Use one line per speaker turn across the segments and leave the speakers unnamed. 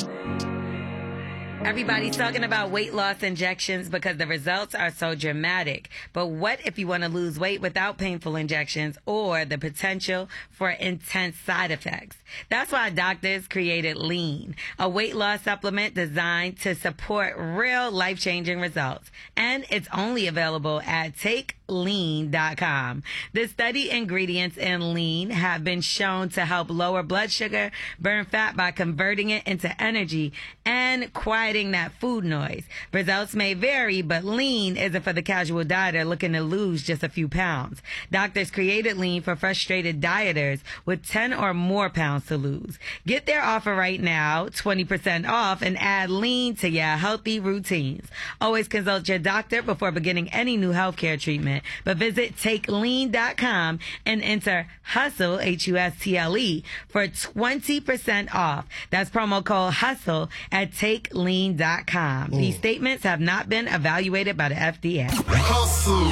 Everybody's talking about weight loss injections because the results are so dramatic. But what if you want to lose weight without painful injections or the potential for intense side effects? That's why doctors created Lean, a weight loss supplement designed to support real life-changing results. And it's only available at TakeLean.com. The study ingredients in Lean have been shown to help lower blood sugar, burn fat by converting it into energy, and quieting that food noise. Results may vary, but Lean isn't for the casual dieter looking to lose just a few pounds. Doctors created Lean for frustrated dieters with 10 or more pounds to lose. Get their offer right now, 20% off, and add Lean to your healthy routines. Always consult your doctor before beginning any new healthcare treatment, but visit TakeLean.com and enter HUSTLE, HUSTLE, for 20% off. That's promo code HUSTLE at TakeLean.com. These statements have not been evaluated by the FDA.
Hustle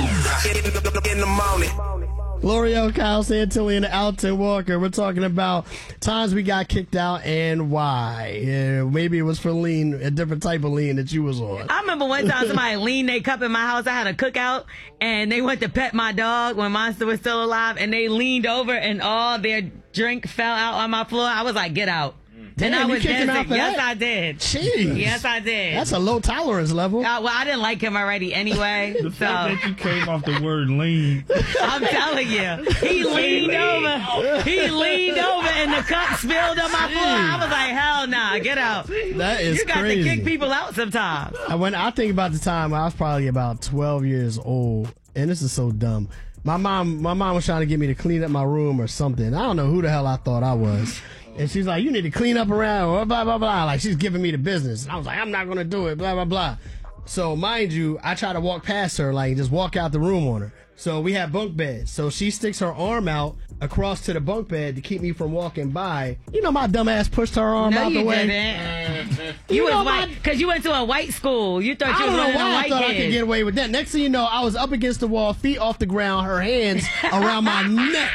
in the morning.
L'Oreal, Kyle Santilli, and Alton Walker. We're talking about times we got kicked out and why. Maybe it was for lean, a different type of lean that you was on.
I remember one time somebody leaned their cup in my house. I had a cookout, and they went to pet my dog when Monster was still alive, and they leaned over, and all their drink fell out on my floor. I was like, get out.
Damn,
and I was dancing. Yes,
that?
I did.
Jeez.
Yes, I did.
That's a low tolerance level.
Well, I didn't like him already anyway.
The fact that you came off the word lean.
I'm telling you. He leaned over. He leaned over and the cup spilled on my floor. I was like, hell nah, get out.
That is
You got
crazy.
to kick people out sometimes.
When I think about the time, I was probably about 12 years old, and this is so dumb. My mom was trying to get me to clean up my room or something. I don't know who the hell I thought I was. And she's like, you need to clean up around, blah, blah, blah. Like, she's giving me the business. And I was like, I'm not going to do it, blah, blah, blah. So, mind you, I try to walk past her, like, just walk out the room on her. So, we have bunk beds. So, she sticks her arm out across to the bunk bed to keep me from walking by. You know, my dumb ass pushed her arm out the way.
Didn't. You was white, because you went to a white school. You thought you was one of the
I
white
thought
kids.
I could get away with that. Next thing you know, I was up against the wall, feet off the ground, her hands around my neck.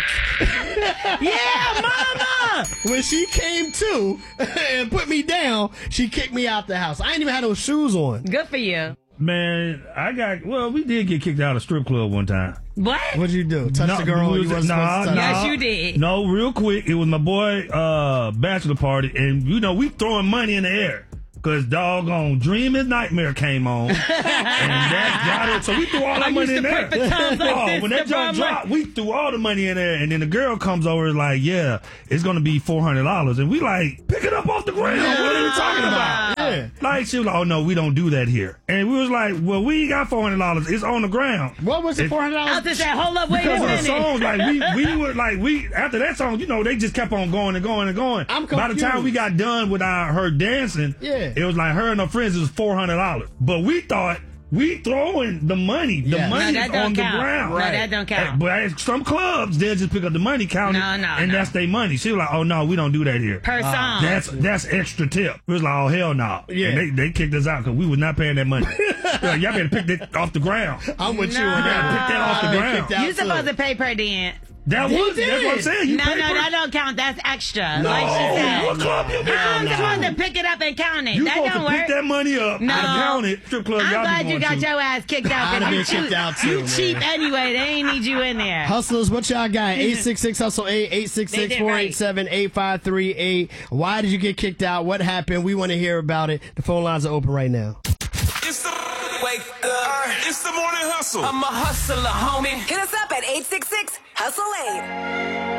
Yeah, mama!
When she came to and put me down, she kicked me out the house. I ain't even had no shoes on.
Good for you.
Man, we did get kicked out of strip club one time.
What?
What'd you do? Touch the girl you wasn't supposed to touch?
Yes, you did.
No, real quick, it was my boy bachelor party, and you know, we throwing money in the air. Cause doggone Dream and Nightmare came on, and that got it. So we threw all that money in there. When that jump dropped, we threw all the money in there, and then the girl comes over and like, yeah, it's gonna be $400, and we like, pick it up off the ground. What are you talking about?
Yeah.
Like she was like, oh no, we don't do that here, and we was like, well, we ain't got $400. It's on the ground.
What was the $400?
I was just saying, hold up, wait a
Because of the
minute.
songs, like we were like after that song, you know, they just kept on going and going and going.
I'm
By the time
confused.
we got done with her dancing,
Yeah.
it was like her and her friends, it was $400. But we thought we throwing the money. The
Yeah.
money
No, that
is
don't
on
count.
the ground.
No, that don't count.
But at some clubs, they'll just pick up the money, count it, and that's their money. She was like, oh no, we don't do that here.
Per song.
That's extra tip. We was like, oh hell no.
Yeah.
And they kicked us out because we was not paying that money. Like, y'all better pick that off the ground.
I'm with you
No.
on that.
Pick that off the
I've been
ground.
kicked out
You
too.
supposed to pay per dance.
That's what I'm saying. You
No,
pay for
that don't count. That's extra.
No,
Like she said.
what club you been?
I'm supposed to pick it up and count it.
You
That
supposed
don't
to pick
work.
that money up
No.
and count it. Strip club,
I'm
y'all
glad
be
you
going
got
to.
your ass kicked out.
I'd have
You
been kicked out too,
You
man.
cheap anyway. They ain't need you in there.
Hustlers, what y'all got? 866-HUSTLE-8, 866-487-8538. Why did you get kicked out? What happened? We want to hear about it. The phone lines are open right now.
It's the wake up. It's the morning hustle.
I'm a hustler, homie.
Hit us up at 866-HUSTLE-8.